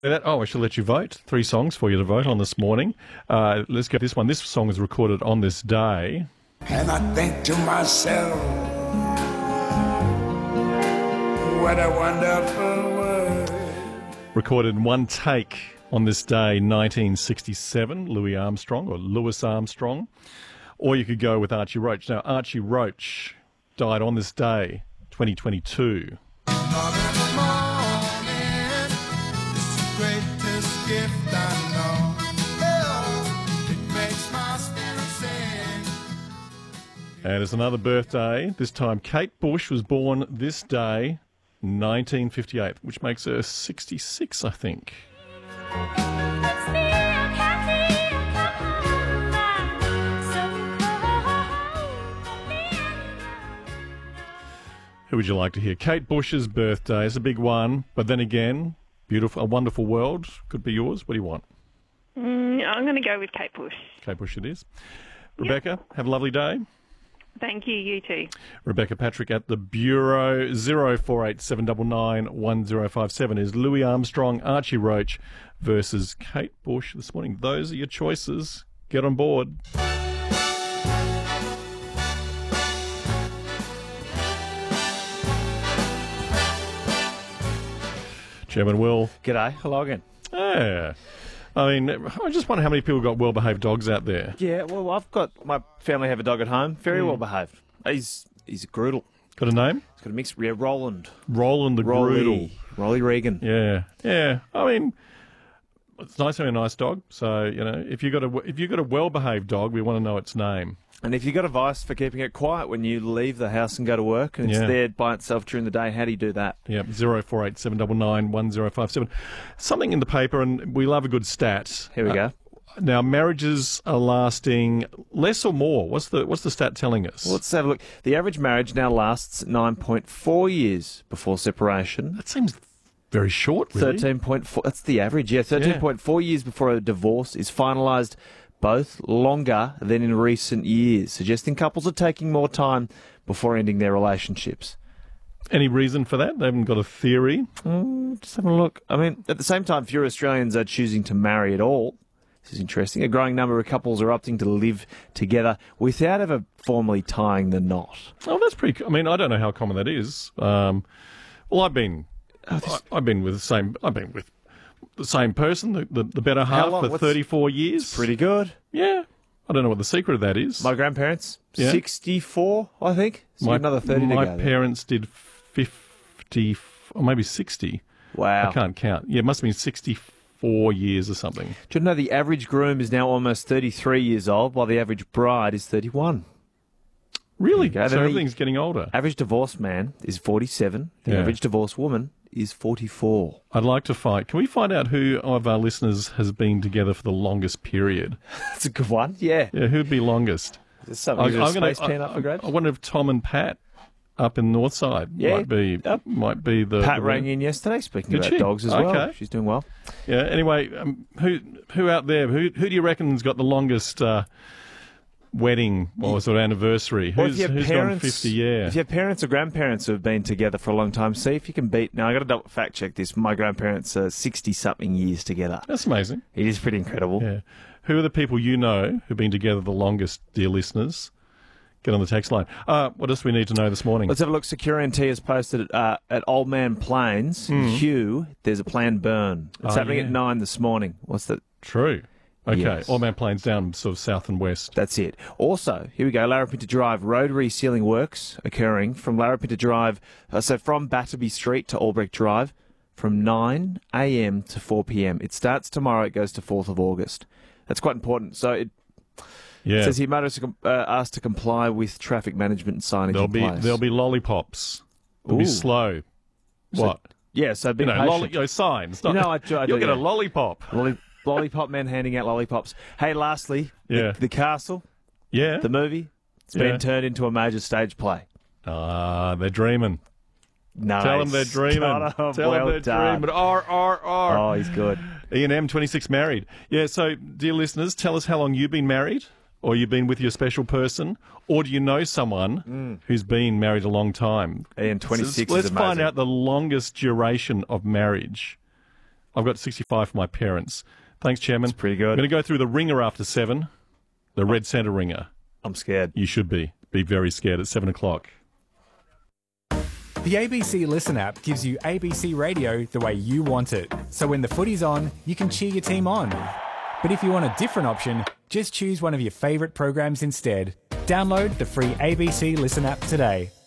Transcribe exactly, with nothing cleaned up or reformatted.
That, oh, I should let you vote. Three songs for you to vote on this morning. Uh, let's go this one. This song is recorded on this day. And I think to myself, what a wonderful world. Recorded in one take on this day, nineteen sixty-seven, Louis Armstrong, or Louis Armstrong. Or you could go with Archie Roach. Now, Archie Roach died on this day, twenty twenty-two. And it's another birthday. This time, Kate Bush was born this day, nineteen fifty-eight, which makes her sixty-six, I think. Who would you like to hear? Kate Bush's birthday is a big one, but then again, beautiful, A Wonderful World could be yours. What do you want? Mm, I'm going to go with Kate Bush. Kate Bush it is. Rebecca, yep. Have a lovely day. Thank you, you too. Rebecca Patrick at the Bureau. Zero four eight seven nine nine one zero five seven is Louis Armstrong, Archie Roach versus Kate Bush this morning. Those are your choices. Get on board. Chairman Will. G'day. Hello again. Yeah. I mean, I just wonder how many people got well-behaved dogs out there. Yeah, well, I've got my family have a dog at home. Very mm. well-behaved. He's he's a Groodle. Got a name? He's got a mix. Yeah, Roland. Roland the Rolly, Groodle. Rolly Regan. Yeah, yeah. I mean, it's nice having a nice dog. So you know, if you got a if you got a well-behaved dog, we want to know its name. And if you've got advice for keeping it quiet when you leave the house and go to work, and it's yeah. there by itself during the day, how do you do that? Yeah, zero four eight seven nine nine one zero five seven. Something in the paper, and we love a good stat. Here we uh, go. Now, marriages are lasting less or more. What's the what's the stat telling us? Well, let's have a look. The average marriage now lasts nine point four years before separation. That seems very short, really. thirteen point four. That's the average, yeah. thirteen point four yeah. years before a divorce is finalised, both longer than in recent years, suggesting couples are taking more time before ending their relationships. Any reason for that? They haven't got a theory? Mm, just have a look. I mean, at the same time, fewer Australians are choosing to marry at all. This is interesting. A growing number of couples are opting to live together without ever formally tying the knot. Oh, that's pretty... I mean, I don't know how common that is. Um, well, I've been... Oh, this... I, I've been with the same... I've been with... the same person, the, the, the better half, for What's, thirty-four years. It's pretty good. Yeah. I don't know what the secret of that is. My grandparents, yeah. sixty-four, I think. So my, another thirty My to go parents did fifty, or maybe sixty. Wow. I can't count. Yeah, it must have been sixty-four years or something. Do you know the average groom is now almost thirty-three years old, while the average bride is thirty-one? Really? So everything's getting older. Average divorced man is forty-seven. The yeah. average divorced woman is forty-four. I'd like to find... Can we find out who of our listeners has been together for the longest period? That's a good one, yeah. Yeah, who'd be longest? Is there something, is there a space can up for grabs? I wonder if Tom and Pat up in Northside yeah, might be yep. might be the... Pat the rang in yesterday, speaking Did about she? dogs as okay. well. She's doing well. Yeah, anyway, um, who who out there, who who do you reckon's got the longest... Uh, wedding or sort of anniversary? Well, who's if who's parents, gone fifty? Yeah. If your parents or grandparents who have been together for a long time, see if you can beat. Now I got to double fact check this. My grandparents are sixty something years together. That's amazing. It is pretty incredible. Yeah. Who are the people you know who've been together the longest, dear listeners? Get on the text line. Uh, what else do we need to know this morning? Let's have a look. Security T has posted uh, at Old Man Plains, mm. Hugh. There's a planned burn. It's oh, happening yeah. at nine this morning. What's that? True. Okay, yes. Old Man Plains down sort of south and west. That's it. Also, here we go, Larapinta Drive, road resealing works occurring from Larapinta Drive, uh, so from Batterby Street to Albrecht Drive, from nine a m to four p m. It starts tomorrow, it goes to fourth of August. That's quite important. So it yeah. says here, motorists are uh, asked to comply with traffic management and signage there'll in be, place. There'll be lollipops. It'll Ooh. be slow. So, what? Yeah, so be you know, patient. lolli- you know, signs. Not, you know, I, I do, you'll get yeah. a lollipop. Lolli- Lollipop men handing out lollipops. Hey, lastly, yeah. the, the Castle, yeah, the movie, it's yeah. been turned into a major stage play. Ah, uh, they're dreaming. Nice. Tell them they're dreaming. Oh, Tell well them they're done. dreaming. R, R, R. Oh, he's good. Ian M, twenty-six, married. Yeah, so, dear listeners, tell us how long you've been married, or you've been with your special person, or do you know someone mm. who's been married a long time? Ian, twenty-six so, is let's amazing. find out the longest duration of marriage. I've got sixty-five for my parents. Thanks, Chairman. That's pretty good. I'm going to go through the ringer after seven. The Red Centre ringer. I'm scared. You should be. Be very scared at seven o'clock. The A B C Listen app gives you A B C radio the way you want it. So when the footy's on, you can cheer your team on. But if you want a different option, just choose one of your favourite programs instead. Download the free A B C Listen app today.